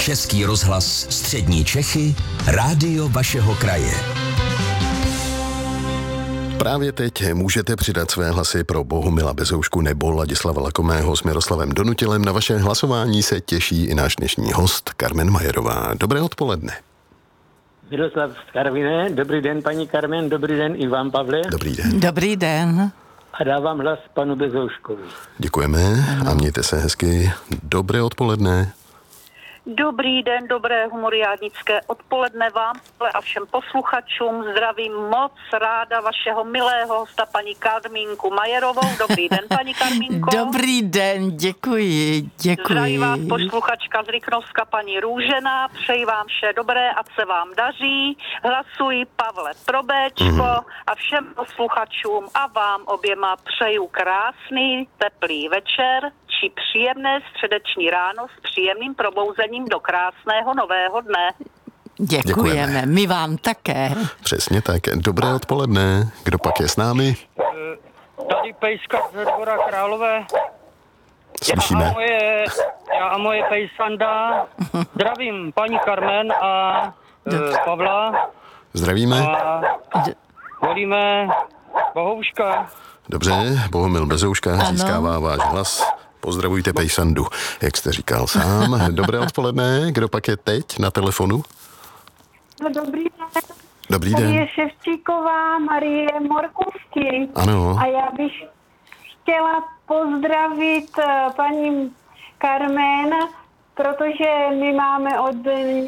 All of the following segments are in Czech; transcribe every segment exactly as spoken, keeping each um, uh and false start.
Český rozhlas Střední Čechy, rádio vašeho kraje. Právě teď můžete přidat své hlasy pro Bohumila Bezoušku nebo Ladislava Lakomého s Miroslavem Donutilem. Na vaše hlasování se těší i náš dnešní host Karmen Majerová. Dobré odpoledne. Miroslav z Karviné. Dobrý den, paní Karmen. Dobrý den i vám, Pavle. Dobrý den. Dobrý den. A dávám hlas panu Bezouškovi. Děkujeme a mějte se hezky. Dobré odpoledne. Dobrý den, dobré humoriádnické odpoledne vám a všem posluchačům. Zdravím moc ráda vašeho milého hosta, paní Karmínku Majerovou. Dobrý den, paní Karmínko. Dobrý den, děkuji, děkuji. Zdraví vás posluchačka z Rychnovska, paní Růžena. Přeji vám vše dobré, ať se vám daří. Hlasuji Pavle pro Béčko mm. a všem posluchačům a vám oběma přeju krásný, teplý večer či příjemné středeční ráno s příjemným probouzením do krásného nového dne. Děkujeme, Děkujeme. My vám také. Přesně tak. Dobré odpoledne. Kdo pak je s námi? Tady Pejska ze Dvora Králové. Slyšíme. Já a moje, já a moje pejsanda. Zdravím paní Karmen a e, Pavla. Zdravíme. A volíme Bohouška. Dobře, Bohumil Bezouška Ano. získává váš hlas. Pozdravujte pejsandu, jak jste říkal sám. Dobré odpoledne. Kdo pak je teď na telefonu? No, dobrý den. Dobrý Tady den. je Ševčíková Marie Morkovsky. Ano. A já bych chtěla pozdravit uh, paní Carmen, protože my máme od,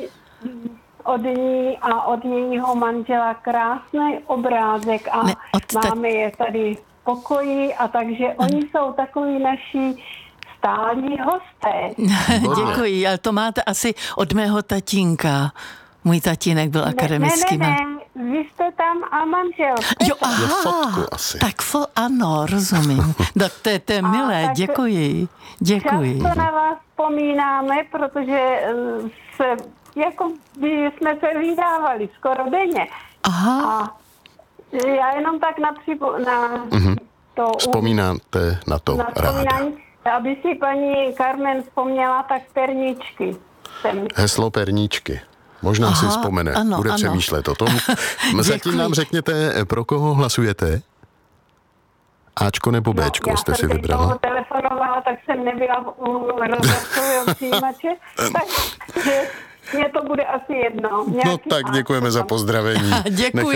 od ní a od jejího manžela krásný obrázek a Ne, od máme je tady v pokoji a takže oni jsou takový naši stálí hosté. Děkuji, ale to máte asi od mého tatínka. Můj tatínek byl akademický. Ne, ne, ne, vy jste tam a manžel. Jo, aha, fotku asi. tak fo, ano, rozumím. Tak to je, to je milé, tak děkuji, děkuji. Často na vás vzpomínáme, protože eh, se, jako by jsme se vydávali skoro denně. Aha, A já jenom tak na, připo, na Mhm. to Vzpomínáte na to na ráda. vzpomínání, aby si paní Carmen vzpomněla, tak perničky. Jsem. Heslo perníčky. Možná Aha, si vzpomene. ano, Bude ano. přemýšlet o tom. Zatím Děkuji. nám řekněte, pro koho hlasujete? Ačko nebo Béčko já jste si jsem teď vybrala? toho telefonovala, tak jsem nebyla u rozhlasového přijímače, takže mně to bude asi jedno. No Nějaký tak A. děkujeme za pozdravení. děkuji.